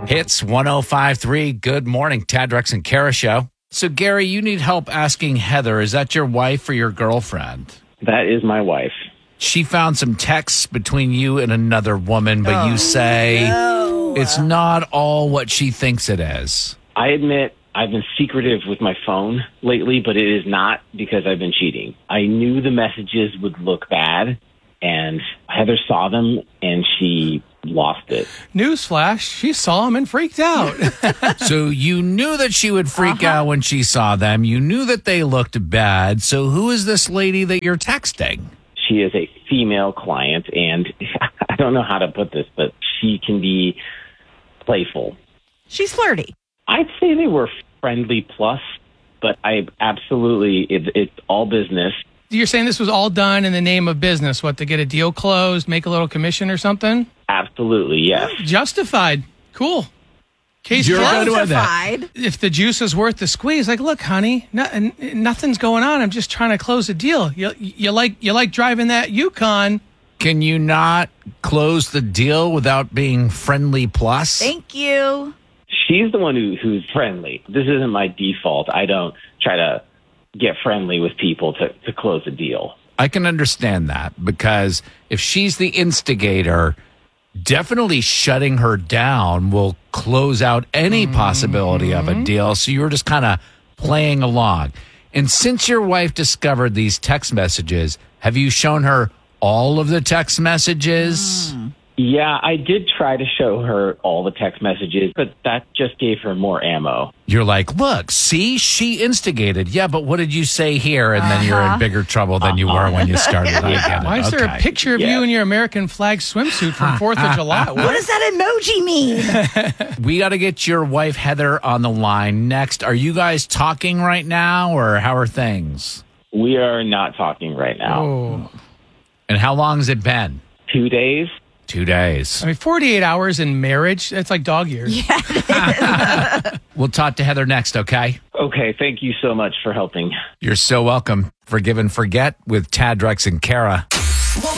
Hits 105.3. Good morning, Tad, Drex, and Kara show. So, Gary, you need help asking Heather, is that your wife or your girlfriend? That is my wife. She found some texts between you and another woman, but you say it's not all what she thinks it is. I admit I've been secretive with my phone lately, but it is not because I've been cheating. I knew the messages would look bad, and Heather saw them, and she lost it. Newsflash, she saw him and freaked out. So you knew that she would freak out when she saw them. You knew that they looked bad. So who is this lady that you're texting? She is a female client, and I don't know how to put this, but she can be playful. She's flirty. I'd say they were friendly plus, but I absolutely, it's all business. You're saying this was all done in the name of business, what, to get a deal closed, make a little commission or something? Absolutely, yes. Justified. Cool. Case You're closed. good with that. Justified. If the juice is worth the squeeze, like, look, honey, nothing's going on. I'm just trying to close a deal. You like driving that Yukon. Can you not close the deal without being friendly plus? Thank you. She's the one who's friendly. This isn't my default. I don't try to get friendly with people to close a deal. I can understand that because if she's the instigator, definitely shutting her down will close out any possibility of a deal. So you're just kind of playing along. And since your wife discovered these text messages, have you shown her all of the text messages? Yeah, I did try to show her all the text messages, but that just gave her more ammo. You're like, look, see, she instigated. Yeah, but what did you say here? And then you're in bigger trouble than you were when you started. I get it. Why is there a Okay. picture of you in your American flag swimsuit from 4th of July? What does that emoji mean? We got to get your wife, Heather, on the line next. Are you guys talking right now, or how are things? We are not talking right now. Oh. And how long has it been? 2 days? 2 days. I mean, 48 hours in marriage, that's like dog years. We'll talk to Heather next, okay? Okay, thank you so much for helping. You're so welcome. Forgive and forget with Tad, Drex, and Kara.